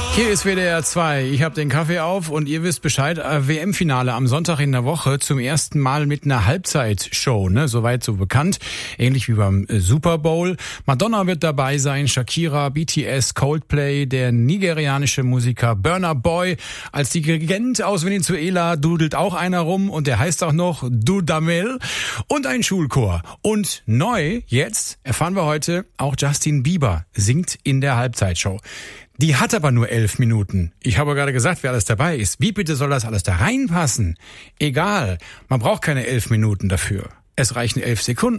Hier ist WDR 2. Ich habe den Kaffee auf und ihr wisst Bescheid. WM-Finale am Sonntag in der Woche zum ersten Mal mit einer Halbzeitshow, ne? Soweit so bekannt. Ähnlich wie beim Super Bowl. Madonna wird dabei sein, Shakira, BTS, Coldplay, der nigerianische Musiker Burna Boy. Als Dirigent aus Venezuela dudelt auch einer rum und der heißt auch noch Dudamel. Und ein Schulchor. Und neu, jetzt, erfahren wir heute, auch Justin Bieber singt in der Halbzeitshow. Die hat aber nur 11 Minuten. Ich habe gerade gesagt, wer alles dabei ist. Wie bitte soll das alles da reinpassen? Egal, man braucht keine 11 Minuten dafür. Es reichen 11 Sekunden.